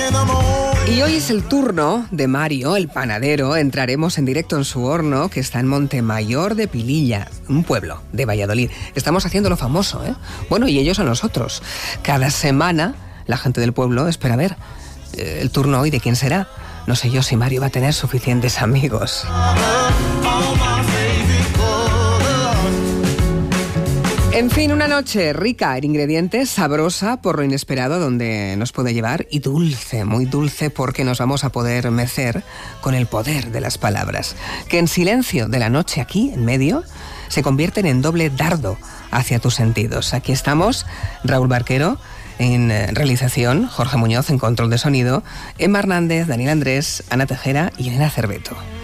Y hoy es el turno de Mario, el panadero. Entraremos en directo en su horno, que está en Montemayor de Pililla, un pueblo de Valladolid. Estamos haciéndolo famoso, ¿eh? Bueno, y ellos a nosotros. Cada semana la gente del pueblo espera ver el turno hoy de quién será. No sé yo si Mario va a tener suficientes amigos. En fin, una noche rica en ingredientes, sabrosa por lo inesperado donde nos puede llevar y dulce, muy dulce porque nos vamos a poder mecer con el poder de las palabras, que en silencio de la noche aquí, en medio, se convierten en doble dardo hacia tus sentidos. Aquí estamos, Raúl Barquero en realización, Jorge Muñoz en control de sonido, Emma Hernández, Daniel Andrés, Ana Tejera y Elena Cerveto.